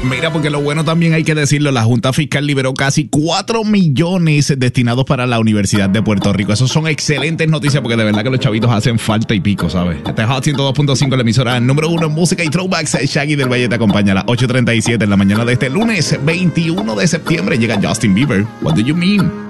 Mira, porque lo bueno también hay que decirlo, la Junta Fiscal liberó casi 4 millones destinados para la Universidad de Puerto Rico. Eso son excelentes noticias porque de verdad que los chavitos hacen falta y pico, ¿sabes? Este es Hot 102.5, la emisora número 1 en música y throwbacks. Shaggy del Valle te acompaña a las 8:37 en la mañana de este lunes 21 de septiembre. Llega Justin Bieber. What do you mean?